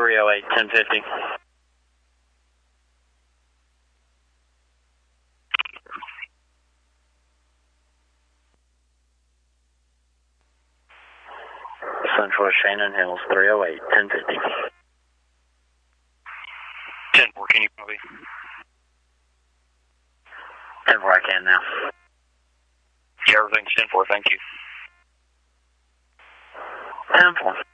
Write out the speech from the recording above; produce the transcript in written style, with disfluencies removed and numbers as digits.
308, 1050. Central Shannon Hills, 308, 1050. 10-4, can you copy? 10-4, I can now. Yeah, everything's 10-4, thank you. 10-4.